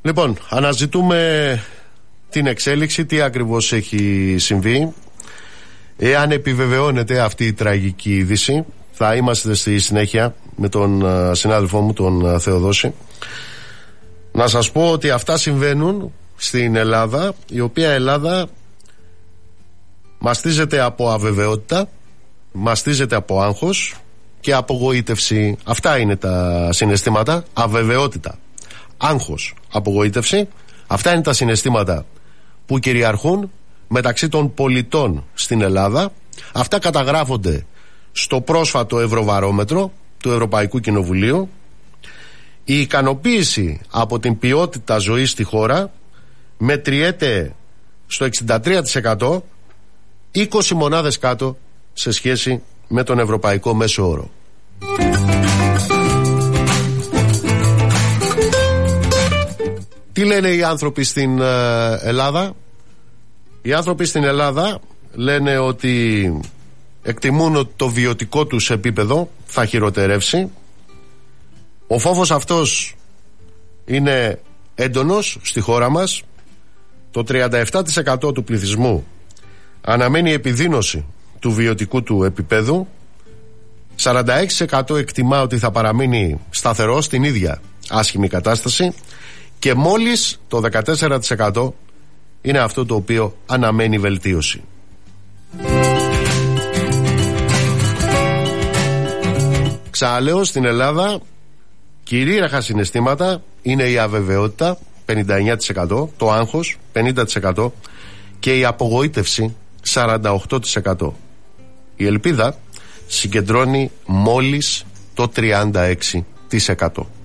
Λοιπόν, αναζητούμε την εξέλιξη, τι ακριβώς έχει συμβεί. Εάν επιβεβαιώνεται αυτή η τραγική είδηση, θα είμαστε στη συνέχεια με τον συνάδελφό μου, τον Θεοδόση. Να σας πω ότι αυτά συμβαίνουν στην Ελλάδα, η οποία Ελλάδα μαστίζεται από αβεβαιότητα, μαστίζεται από άγχος και απογοήτευση. Αυτά είναι τα συναισθήματα. Αβεβαιότητα, άγχος, απογοήτευση. Αυτά είναι τα συναισθήματα που κυριαρχούν μεταξύ των πολιτών στην Ελλάδα. Αυτά καταγράφονται στο πρόσφατο Ευρωβαρόμετρο του Ευρωπαϊκού Κοινοβουλίου. Η ικανοποίηση από την ποιότητα ζωής στη χώρα μετριέται στο 63%, 20 μονάδες κάτω σε σχέση με τον ευρωπαϊκό μέσο όρο. Τι λένε οι άνθρωποι στην Ελλάδα? Οι άνθρωποι στην Ελλάδα λένε ότι εκτιμούν ότι το βιωτικό τους επίπεδο θα χειροτερεύσει. Ο φόβος αυτός είναι έντονος στη χώρα μας. Το 37% του πληθυσμού αναμένει επιδείνωση του βιωτικού του επίπεδου. 46% εκτιμά ότι θα παραμείνει σταθερό στην ίδια άσχημη κατάσταση και μόλις το 14% είναι αυτό το οποίο αναμένει βελτίωση. Ξαναλέω, στην Ελλάδα κυρίαρχα συναισθήματα είναι η αβεβαιότητα 59%, το άγχος 50% και η απογοήτευση 48%. Η ελπίδα συγκεντρώνει μόλις το 36%.